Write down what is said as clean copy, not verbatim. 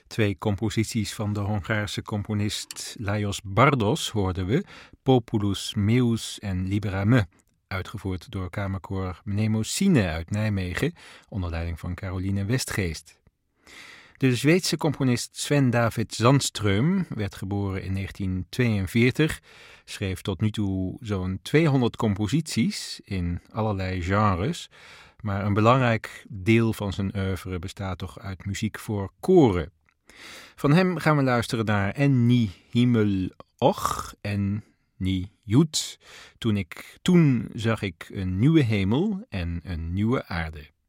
Twee composities van de Hongaarse componist Lajos Bardos hoorden we, Populus Meus en Libera Me, uitgevoerd door kamerkoor Mnemosine uit Nijmegen, onder leiding van Caroline Westgeest. De Zweedse componist Sven David Zandström werd geboren in 1942, schreef tot nu toe zo'n 200 composities in allerlei genres, maar een belangrijk deel van zijn oeuvre bestaat toch uit muziek voor koren. Van hem gaan we luisteren naar En nie Himmel och en nie Jud. Toen zag ik een nieuwe hemel en een nieuwe aarde.